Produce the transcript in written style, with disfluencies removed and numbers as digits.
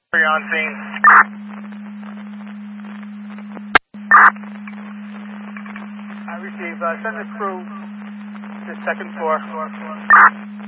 You're on scene. I receive. Send this crew to second floor.